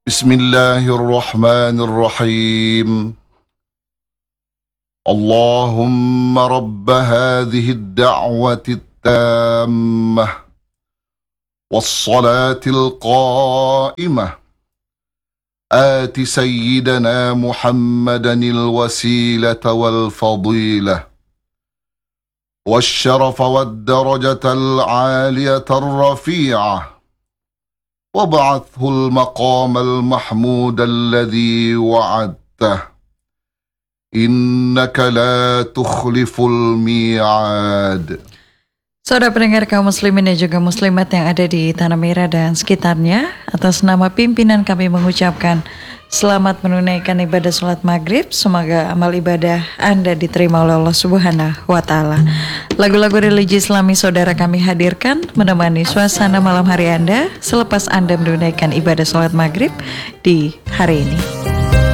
بسم الله الرحمن الرحيم اللهم رب هذه الدعوة التامة والصلاة القائمة آت سيدنا محمدا الوسيلة والفضيلة والشرف والدرجة العالية الرفيعة وابعثه المقام المحمود الذي وعدته إنك لا تخلف الميعاد. Saudara pendengar kaum muslimin dan juga muslimat yang ada di Tanah Merah dan sekitarnya, atas nama pimpinan kami mengucapkan selamat menunaikan ibadah sholat maghrib. Semoga amal ibadah Anda diterima oleh Allah Subhanahu wa Ta'ala. Lagu-lagu religi Islami saudara kami hadirkan menemani suasana malam hari Anda selepas Anda menunaikan ibadah sholat maghrib di hari ini.